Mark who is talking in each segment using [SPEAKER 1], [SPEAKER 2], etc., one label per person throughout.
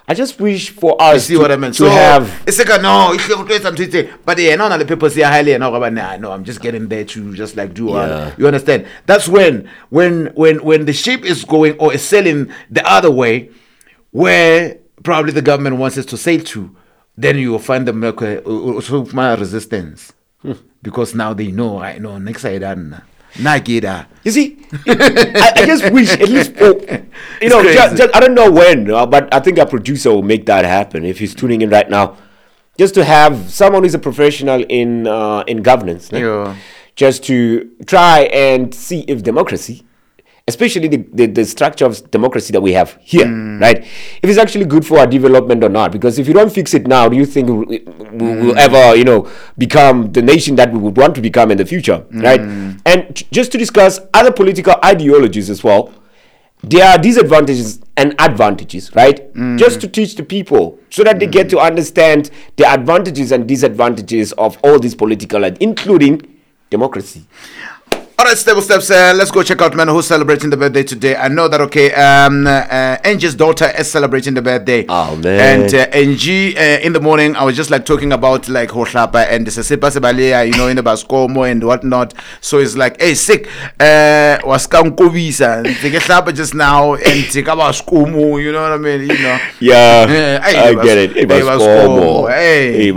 [SPEAKER 1] I just wish for us
[SPEAKER 2] see what I mean?
[SPEAKER 1] to
[SPEAKER 2] So
[SPEAKER 1] have.
[SPEAKER 2] it's like no, it's something. But yeah, none of the people say highly and no, I'm just getting there to just like do you understand? That's when the ship is going or is sailing the other way, where probably the government wants us to sail to, then you will find them like resistance because now they know I know next side and.
[SPEAKER 1] You see, I just wish at least just, I don't know when, but I think our producer will make that happen if he's tuning in right now. Just to have someone who's a professional in governance, just to try and see if democracy, especially the structure of democracy that we have here, right? If it's actually good for our development or not. Because if you don't fix it now, do you think we'll ever, become the nation that we would want to become in the future, right? And just to discuss other political ideologies as well, there are disadvantages and advantages, right? Just to teach the people so that they get to understand the advantages and disadvantages of all these political, including democracy.
[SPEAKER 2] All right, Stable Steps, let's go check out man who's celebrating the birthday today. I know that, Angie's daughter is celebrating the birthday.
[SPEAKER 1] Oh, man.
[SPEAKER 2] And Angie, in the morning, I was just like talking about like Hohlapa and the Sesepa Sebalea, in the Baskomo and whatnot. So it's like, hey, sick, was Kankobisa, take a slapper just now and take a Baskomo, you know what I mean?
[SPEAKER 1] Yeah, I get it. Hey, Baskomo.
[SPEAKER 2] Hey,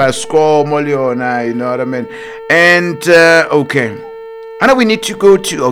[SPEAKER 2] Baskomo, Leona, you know what I mean? And, okay. I know we need to go to